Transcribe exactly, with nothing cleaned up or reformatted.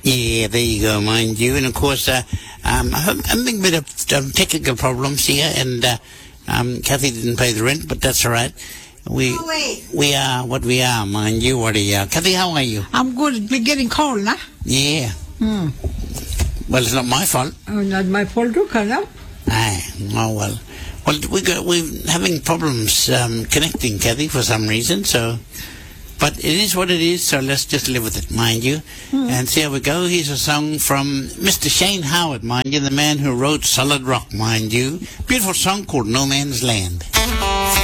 Yeah, there you go, mind you. And of course, uh, um, I'm having a bit of um, technical problems here, and uh, um, Kathy didn't pay the rent, but that's all right. We Oh, wait. we are what we are, mind you. What are you? Kathy, how are you? I'm good. It's been getting cold, nah? Yeah. Hmm. Well, it's not my fault. Oh, not my fault too, no? Aye. Oh well. Well, we got we're having problems um, connecting, Kathy, for some reason. So, but it is what it is. So let's just live with it, mind you. Hmm. And see how we go. Here's a song from Mister Shane Howard, mind you, the man who wrote Solid Rock, mind you. Beautiful song called No Man's Land.